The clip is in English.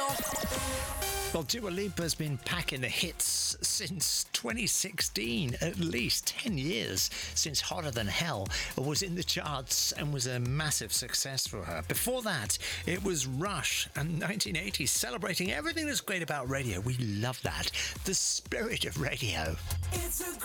Well, Dua Lipa's been packing the hits since 2016, at least 10 years since Hotter Than Hell was in the charts and was a massive success for her. Before that, it was Rush and 1980, celebrating everything that's great about radio. We love that. The spirit of radio. It's a